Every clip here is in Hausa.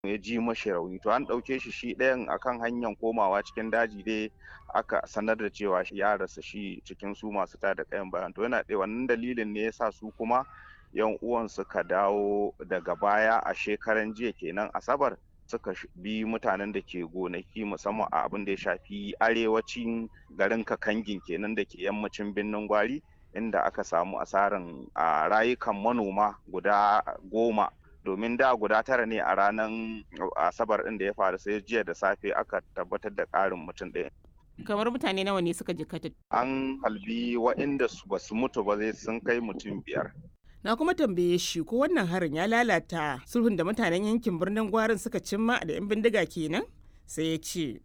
ya ji mashi rauni, to an ɗauke shi ɗayan akan hanyar komawa cikin daji dai aka sanar da cewa ya rasa shi cikin su masu tada kayan bayan. To yana wannan dalilin ne yasa su kuma yan uwan suka dawo daga baya a shekaran jiya kenan Asabar suka bi mutanen da ke gonaki musamman a abin da ya shafi arewacin garin Kakangin kenan da ke yammacin Birnin Gwari, inda aka samu asaran rayukan manoma guda 10, domin da guda 9 ne a ranar Asabar ɗin da ya faru, sai jiya da safe aka tabbatar da ƙarin mutum ɗaya. Kamar mutane nawa ne suka jikkata? An halbi waɗanda ba su mutu ba zai sun kai mutum 5. Na kuma tambaye shi ko wannan harin ya lalata sulhun da mutanen yankin Birnin Gwarin suka cimma da 'yan bindiga kenan? Sai ya ce.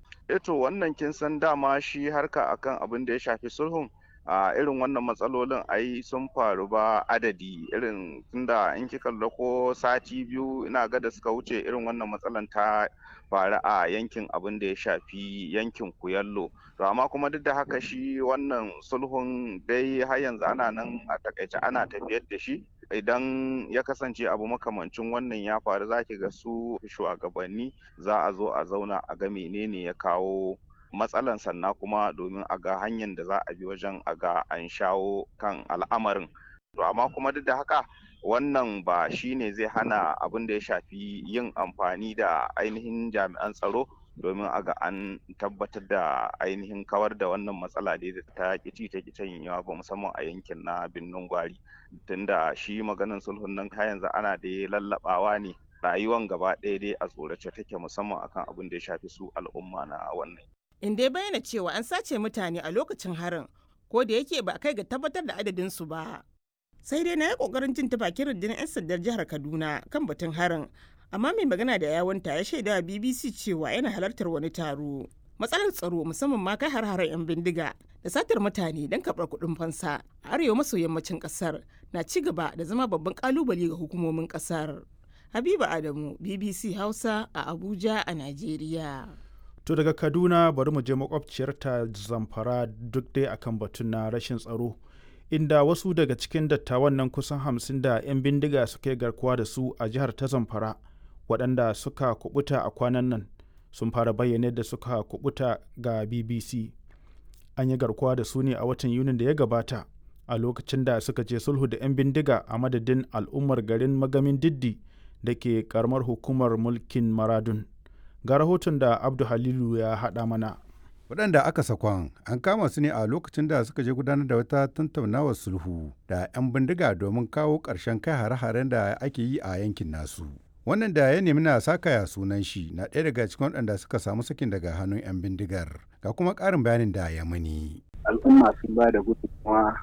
To wannan kin san dama shi harka akan abin da ya shafi sulhun a irin wannan matsalolin ai sun faru ba adadi, irin tunda in kika lura ko sati 2 ina ga da suka wuce irin wannan matsalan ta faru a yankin abin da ya shafi yankin Kuyallo. To amma kuma duk da haka shi wannan sulhun dai har yanzu ana nan a takaice ana tafiyar da shi. Idan ya kasance abu makamancin wannan ya faru zaki ga su shugabanni za a zo a zauna a ga menene ya kawo matsalan, sannan kuma domin a ga hanyar da za a bi wajen a ga an shawo kan al'amarin. To amma kuma duk da haka wannan ba shi ne zai hana abin da ya shafi yin amfani da ainihin jami'an tsaro domin a ga an tabbatar da ainihin kawar da wannan matsala da ta kici ta kicin yawa ba, musamman a yankin na Birnin Gwari, tunda shi maganin sulhun nan yanzu ana da lallabawa ne, rayuwan gaba ɗaya dai a tsorace take musamman akan abin da ya shafi su al'umma na wannan. In dai bayyana cewa an sace mutane a lokacin harin, ko da yake ba kai ga tabbatar da adadin su ba. Sai dai na yi kokarin jin ta bakin rundunar 'yan sandar jihar Kaduna kan batun harin, amma mai magana da yawunta ya shaida wa BBC cewa yana halartar wani taro. Matsalar tsaro musamman ma kai har-haren 'yan bindiga da satar mutane don karɓar kuɗin fansa a arewa maso yammacin ƙasar na ci gaba da zama babban ƙalubale ga hukumomin ƙasar. Habiba Adamu, BBC Hausa a Abuja a Najeriya. To daga Kaduna bari mu je makwabciyarta Zamfara duk dai akan batun na rashin tsaro, inda wasu daga cikin dattawan nan kusan 50 da 'yan bindiga suka yi garkuwa da su a jihar ta Zamfara, waɗanda suka kubuta a kwanan nan sun fara bayyana da suka kubuta ga BBC. An yi garkuwa da su ne a watan Yunin da ya gabata a lokacin da suka je sulhu da 'yan bindiga a madadin al'ummar garin Magamin Diddi da ke karamar hukumar mulkin Maradun. Ga rahoton da Abdu Halilu ya haɗa mana. Waɗanda aka sakon an kama su ne a lokacin da suka je gudanar da wata tattaunawar sulhu da 'yan bindiga domin kawo ƙarshen kai hare-haren da ake yi a yankin nasu. Wannan da ya nemi na sakaya sunan shi na ɗaya daga cikin waɗanda suka samu sakin daga hannun 'yan bindigar. Ga kuma ƙarin bayanin da ya mani. Al'umma sun ba da gudunmawa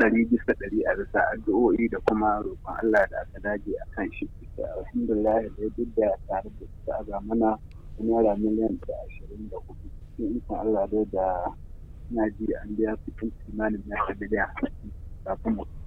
100% a bisa addu'o'i da kuma roƙon Allah da aka dage a kan shi. Alhamdulillah da duk da tare da suka aga mana naira miliyan 24. In Allah dai da na ji an biya cikin kimanin naira miliyan kafin mu